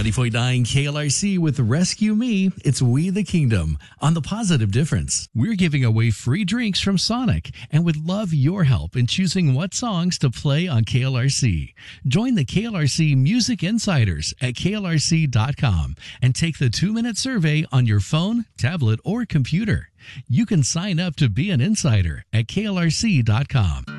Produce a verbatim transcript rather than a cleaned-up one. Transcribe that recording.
ninety point nine K L R C with Rescue Me. It's We the Kingdom on The Positive Difference. We're giving away free drinks from Sonic and would love your help in choosing what songs to play on K L R C. Join the K L R C Music Insiders at K L R C dot com and take the two-minute survey on your phone, tablet, or computer. You can sign up to be an insider at K L R C dot com.